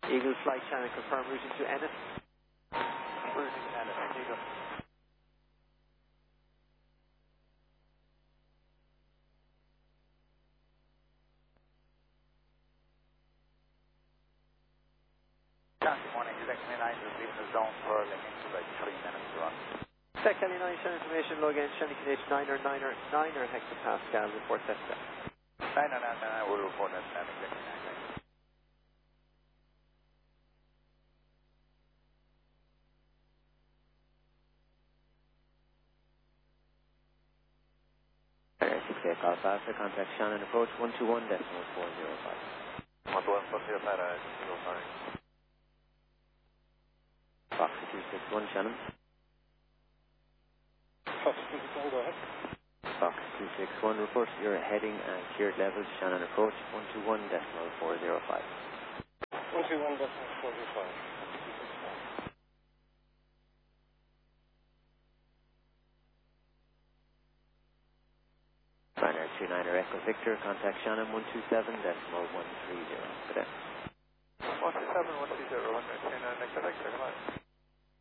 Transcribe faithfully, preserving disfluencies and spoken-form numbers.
Eagle Flight Channel, confirm routing to Ennis. Routing to Ennis, Eagle. County morning, Quebec nine is leaving the zone for landing to about three minutes to run. Tech Kelly nine, Shannon information, log in, Shannon Canadian niner, niner, niner hectopascal, report test set. nine nine nine nine, we'll report that landing Quebec nine. six eight Golf Alpha, contact Shannon, approach one two one decimal four zero five. one two one, four zero five, uh, zero five. Fox two six one, Shannon. Fox two six one, go ahead. Fox two six one, report your heading and cleared levels, Shannon, approach one two one decimal four zero five. one two one decimal four zero five. Ryanair two niner Echo Victor, contact Shannon one two seven decimal one three